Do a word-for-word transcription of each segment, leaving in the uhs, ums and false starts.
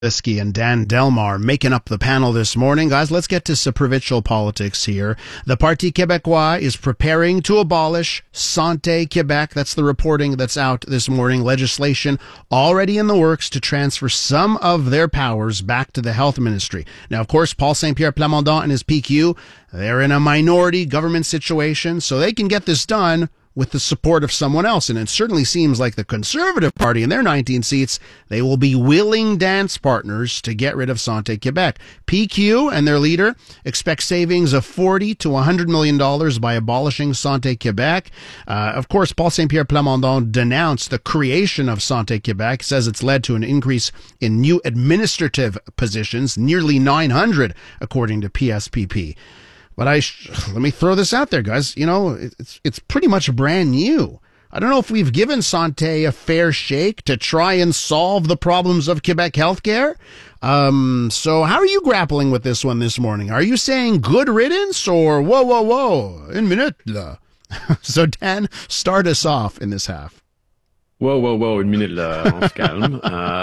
Bisky and Dan Delmar making up the panel this morning. Guys, let's get to some provincial politics here. The Parti Québécois is preparing to abolish Santé Québec. That's the reporting that's out this morning. Legislation already in the works to transfer some of their powers back to the health ministry. Now, of course, Paul Saint-Pierre Plamondon and his P Q, they're in a minority government situation, so they can get this done with the support of someone else. And it certainly seems like the Conservative Party in their nineteen seats, they will be willing dance partners to get rid of Santé Québec. P Q and their leader expect savings of forty to one hundred million dollars by abolishing Santé Québec. Uh, of course, Paul Saint-Pierre Plamondon denounced the creation of Santé Québec, says it's led to an increase in new administrative positions, nearly nine hundred, according to P S P P. But I sh- let me throw this out there, guys. You know, it's it's pretty much brand new. I don't know if we've given Santé a fair shake to try and solve the problems of Quebec healthcare. Um, so how are you grappling with this one this morning? Are you saying good riddance or whoa, whoa, whoa, une minute là? So Dan, start us off in this half. Whoa, whoa, whoa, une minute là, on se calme.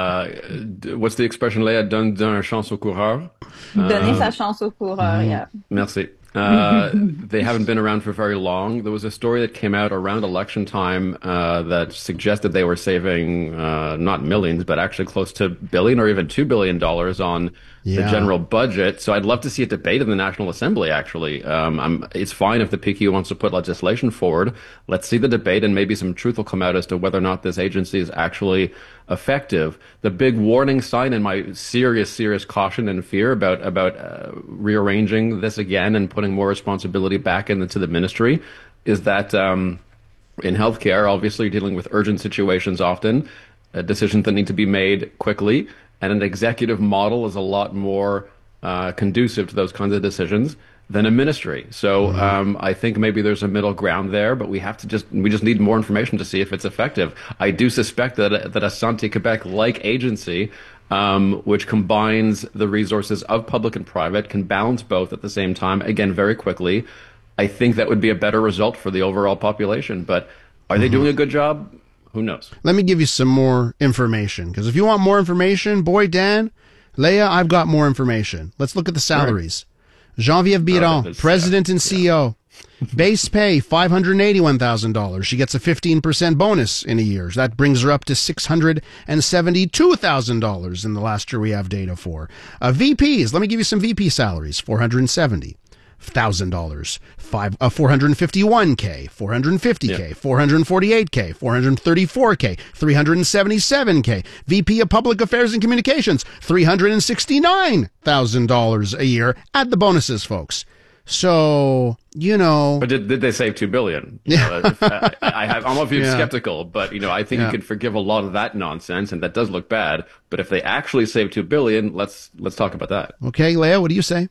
Uh, what's the expression, Léa? Donne un chance au coureur. Donner sa chance au coureur, yeah. Merci. Uh, they haven't been around for very long. There was a story that came out around election time uh, that suggested they were saving uh, not millions, but actually close to billion or even two billion dollars on yeah. the general budget. So I'd love to see a debate in the National Assembly. Actually, um, I'm, it's fine if the P Q wants to put legislation forward. Let's see the debate, and maybe some truth will come out as to whether or not this agency is actually effective. The big warning sign and my serious, serious caution and fear about about uh, rearranging this again and putting more responsibility back into the ministry is that um, in healthcare, obviously, you're dealing with urgent situations often, uh, decisions that need to be made quickly, and an executive model is a lot more uh, conducive to those kinds of decisions than a ministry. So mm-hmm. um, I think maybe there's a middle ground there, but we have to just we just need more information to see if it's effective. I do suspect that that a Santé Québec-like agency, um, which combines the resources of public and private, can balance both at the same time, again, very quickly. I think that would be a better result for the overall population. But are mm-hmm. they doing a good job? Who knows? Let me give you some more information, because if you want more information, boy, Dan, Leah, I've got more information. Let's look at the salaries. Right. Geneviève Biron, oh, president and C E O. Yeah. Base pay, five hundred eighty-one thousand dollars. She gets a fifteen percent bonus in a year. That brings her up to six hundred seventy-two thousand dollars in the last year we have data for. Uh, V Ps, let me give you some V P salaries, four hundred seventy thousand dollars. Five, uh, four hundred fifty-one K, four hundred fifty K, yeah. four hundred forty-eight K, four hundred thirty-four K, three hundred seventy-seven K. V P of Public Affairs and Communications, three hundred sixty-nine thousand dollars a year. Add the bonuses, folks. So, you know. But did, did they save two billion dollars? You know, if, uh, I have, I'm obviously yeah. skeptical, but, you know, I think yeah. you can forgive a lot of that nonsense, and that does look bad. But if they actually save two billion dollars, let's, let's talk about that. Okay, Leah, what do you say?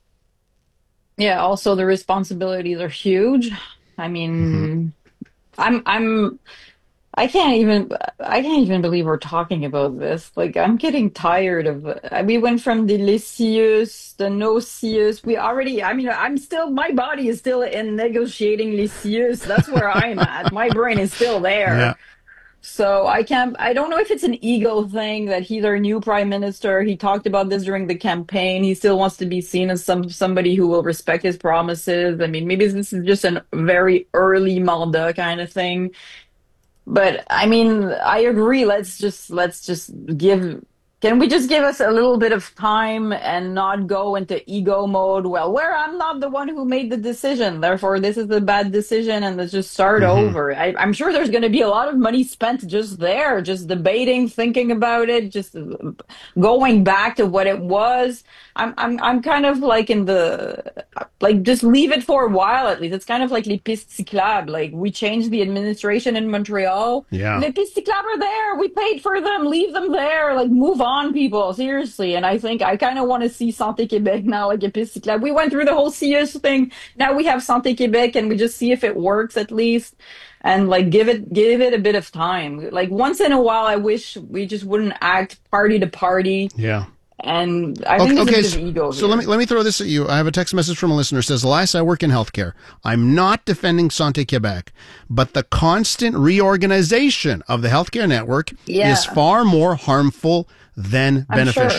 Yeah, also the responsibilities are huge. I mean, mm-hmm. I'm, I'm, I can't even, I can't even believe we're talking about this. Like, I'm getting tired of, we went from the les CIUS, the no CIUS. We already, I mean, I'm still, my body is still in negotiating les CIUS. That's where I'm at. My brain is still there. Yeah. So I can't, I don't know if it's an ego thing that he's our new prime minister. He talked about this during the campaign. He still wants to be seen as some somebody who will respect his promises. I mean, maybe this is just a very early mandat kind of thing. But I mean, I agree. Let's just, let's just give, can we just give us a little bit of time and not go into ego mode? Well, where I'm not the one who made the decision, therefore this is a bad decision, and let's just start mm-hmm. over. I, I'm sure there's going to be a lot of money spent just there, just debating, thinking about it, just going back to what it was. I'm, I'm, I'm kind of like in the, like, just leave it for a while at least. It's kind of like les pistes cyclables. Like, we changed the administration in Montreal. Yeah. Les pistes cyclables are there. We paid for them. Leave them there. Like, move on, people. Seriously. And I think I kind of want to see Santé Québec now, like a piste cyclable. We went through the whole CIUS thing. Now we have Santé Québec, and we just see if it works at least. And like, give it, give it a bit of time. Like, once in a while, I wish we just wouldn't act party to party. Yeah. And I think okay, this is so, ego so let me let me throw this at you. I have a text message from a listener who says, Elias, I work in healthcare. I'm not defending Santé Québec, but the constant reorganization of the healthcare network yeah. is far more harmful then I'm beneficial. sure.